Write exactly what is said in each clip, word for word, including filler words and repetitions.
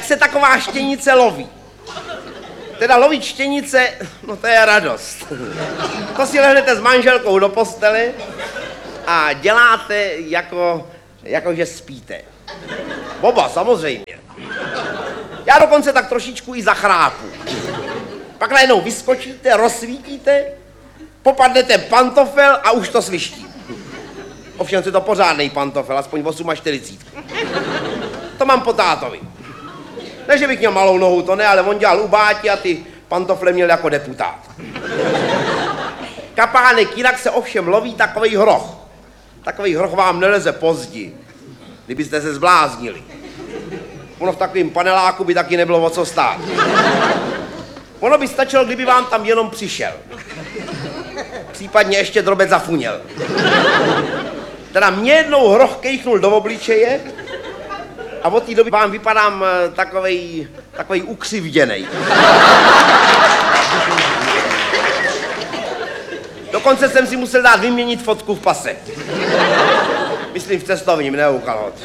jak se taková štěnice loví. Teda lovit štěnice, no to je radost. To si lehnete s manželkou do postele a děláte jako, jako že spíte. Oba, samozřejmě. Já dokonce tak trošičku i zachrápu. Pak najednou vyskočíte, rozsvítíte, popadnete pantofel a už to sviští. Ovšem je to pořádnej pantofel, aspoň čtyřicet osm. To mám po tátovi. Ne, že bych měl malou nohu, to ne, ale on dělal u báti a ty pantofle měl jako deputát. Kapánek, jinak se ovšem loví takovej hroch. Takovej hroch vám neleze pozdi, kdybyste se zbláznili. Ono v takovém paneláku by taky nebylo o co stát. Ono by stačilo, kdyby vám tam jenom přišel. Případně ještě drobec zafuněl. Teda mě jednou hroch kejchnul do obličeje a od té doby vám vypadám takovej, takovej ukřivděnej. Dokonce jsem si musel dát vyměnit fotku v pase. Myslím v cestovním, ne u kalhot.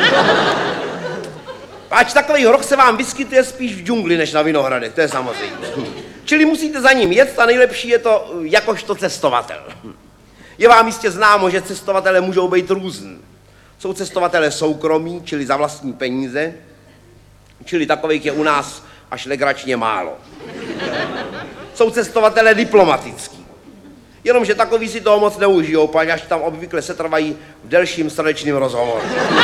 Ač takový hroch se vám vyskytuje spíš v džungli, než na Vinohradech, to je samozřejmě. Čili musíte za ním jet a nejlepší je to jakožto cestovatel. Je vám jistě známo, že cestovatelé můžou být různý. Jsou cestovatelé soukromí, čili za vlastní peníze, čili takových je u nás až legračně málo. Jsou cestovatelé diplomatický. Jenomže takový si toho moc neužijou, poněvadž tam obvykle se trvají v delším srdečným rozhovoru.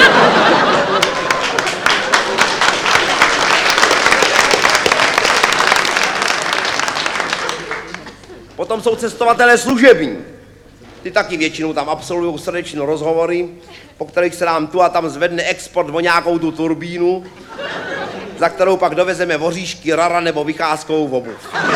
Potom jsou cestovatelé služební. Ty taky většinou tam absolvují srdeční rozhovory, po kterých se nám tu a tam zvedne export o nějakou tu turbínu, za kterou pak dovezeme voříšky, rara nebo vycházkovou obuv.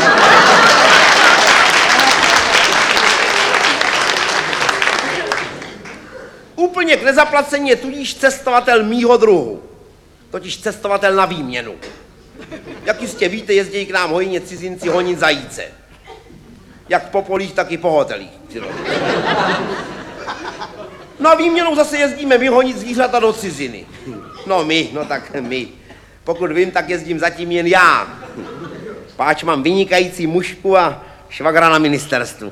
Úplně k nezaplacení je tudíž cestovatel mýho druhu, totiž cestovatel na výměnu. Jak jistě víte, jezdí k nám hojně cizinci honit zajíce. Jak po polích, tak i po hotelích. No a výměnou zase jezdíme my honit zvířata do ciziny. No my, no tak my. Pokud vím, tak jezdím zatím jen já. Páč mám vynikající mužku a švagra na ministerstvu.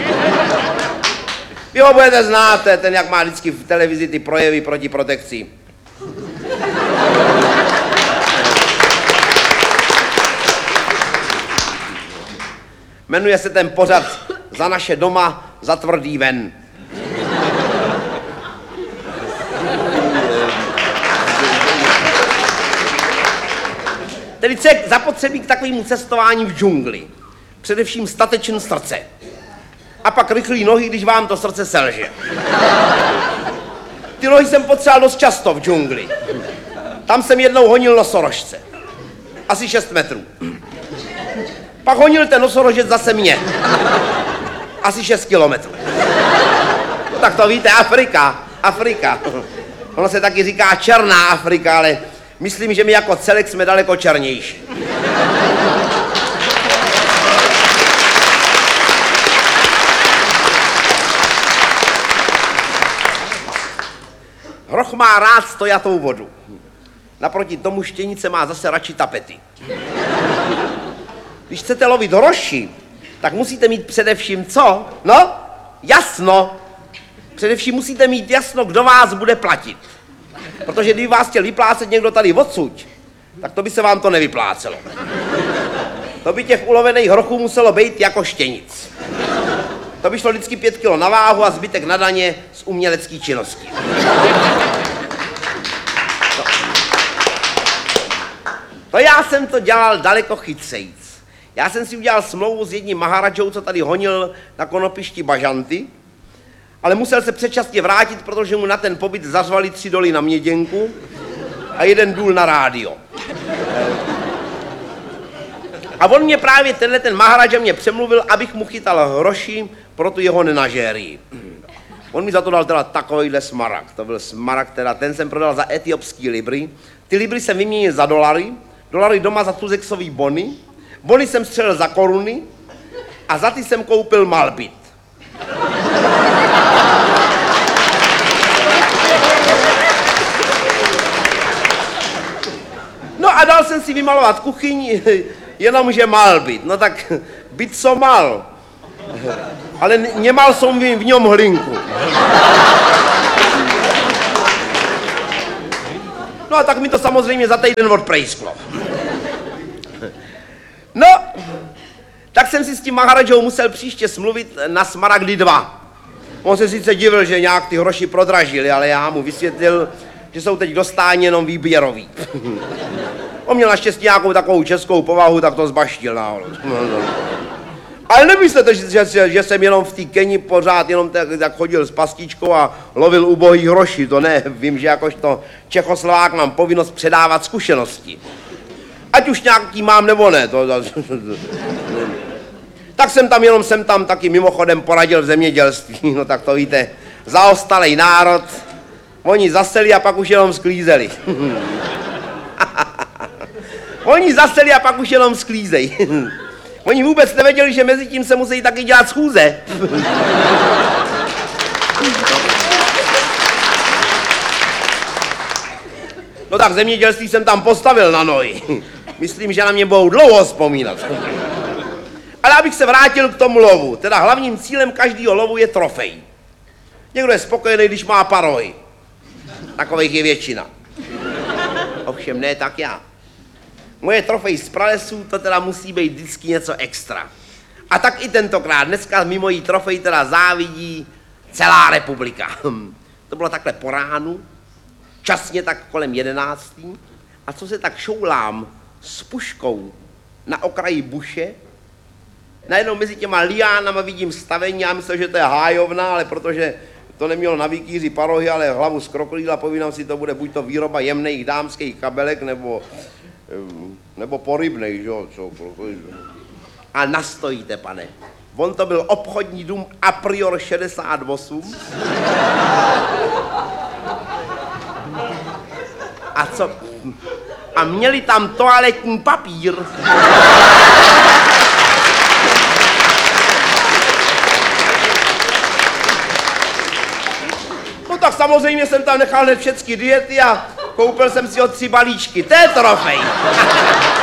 Vy ho budete znát, ten jak má vždycky v televizi ty projevy proti protekci. Jmenuje se ten pořad Za naše doma, za tvrdý ven. Tedy co je zapotřebí k takovému cestování v džungli? Především statečné srdce. A pak rychlý nohy, když vám to srdce selže. Ty nohy jsem potřeboval dost často v džungli. Tam jsem jednou honil nosorožce. Asi šest metrů. Pak honil ten nosorožec zase mě. Asi šest kilometrů. No tak to víte, Afrika, Afrika. Ono se taky říká černá Afrika, ale myslím, že my jako celek jsme daleko černější. Hroch má rád stojatou vodu. Naproti tomu štěnice má zase radši tapety. Když chcete lovit hroši, tak musíte mít především co? No, jasno. Především musíte mít jasno, kdo vás bude platit. Protože kdyby vás chtěl vyplácet někdo tady odsud, tak to by se vám to nevyplácelo. To by těch ulovených hrochů muselo být jako štěnic. To by šlo vždycky pět kilo na váhu a zbytek na daně z umělecké činnosti. No. To já jsem to dělal daleko chytřejc. Já jsem si udělal smlouvu s jedním maharadžou, co tady honil na konopišti bažanty, ale musel se předčasně vrátit, protože mu na ten pobyt zařvali tři doly na měděnku a jeden důl na rádio. A on mě právě, tenhle ten maharadža mě přemluvil, abych mu chytal hroši pro tu jeho nenažérii. On mi za to dal teda takovýhle smaragd. To byl smaragd, teda ten jsem prodal za etiopský libry. Ty libry jsem vyměnil za dolary, dolary doma za tuzexový bony, bony jsem střelil za koruny a za ty jsem koupil malbit. No a a dal jsem si vymalovat kuchyň, jenomže mal byt. No tak byt co mal. Ale nemal som v něm hlinku. No a tak mi to samozřejmě za týden odprejsklo. No, tak jsem si s tím Maharadžou musel příště smluvit na Smaragdy dva. On se sice divil, že nějak ty hroši prodražili, ale já mu vysvětlil, že jsou teď dostání jenom výběrový. On měl naštěstí nějakou takovou českou povahu, tak to zbaštil náhodou. Ale nemyslete, že, že, že jsem jenom v té Keni pořád jenom tak, tak chodil s pastičkou a lovil ubohý hroši, to ne, vím, že jakožto Čechoslovák mám povinnost předávat zkušenosti. Ať už nějaký mám nebo ne, to, to, to, to, to. Tak jsem tam jenom jsem tam taky mimochodem poradil v zemědělství, no tak to víte, zaostalej národ, oni zaseli a pak už jenom sklízeli. Oni zaseli a pak už jenom sklízej. Oni vůbec nevěděli, že mezi tím se musí taky dělat schůze. No tak zemědělství jsem tam postavil na nohy. Myslím, že na mě budou dlouho vzpomínat. Ale abych se vrátil k tomu lovu, teda hlavním cílem každého lovu je trofej. Někdo je spokojený, když má parohy. Takových je většina. Ovšem ne tak já. Moje trofej z pralesů, to teda musí být vždycky něco extra. A tak i tentokrát, dneska mimo jí trofej teda závidí celá republika. To bylo takhle po ránu, časně tak kolem jedenáctý. A co se tak šoulám s puškou na okraji buše, najednou mezi těma liánama vidím stavení, já myslím, že to je hájovna, ale protože to nemělo na vikíři parohy, ale hlavu z krokodýla, povídám si, to bude buď to výroba jemných dámských kabelek, nebo, nebo porybnej, že jo, co, a nastojíte, pane. On to byl obchodní dům a prior šedesát osm. A co? A měli tam toaletní papír. No tak samozřejmě jsem tam nechal hned všechny diety a koupil jsem si od tři balíčky. To je trofej.